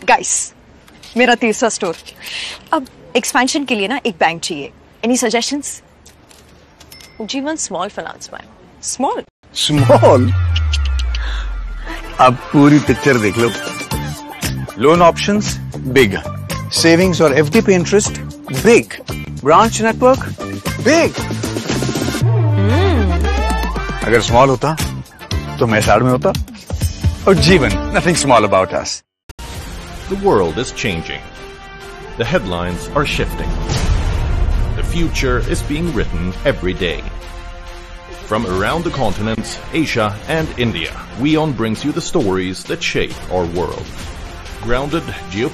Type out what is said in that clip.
Guys, मेरा तीसरा store. अब एक्सपेंशन के लिए ना एक बैंक चाहिए। Any suggestions? जीवन small finance bank. Small? Small? अब पूरी पिक्चर देख लो। लोन ऑप्शंस बिग, सेविंग्स और एफडी पे interest big, branch network big. अगर स्मॉल होता तो मैं साइड में होता। और जीवन, nothing small about us. The world is changing. The headlines are shifting. The future is being written every day. From around the continents, Asia and India, WION brings you the stories that shape our world. Grounded, geopolitical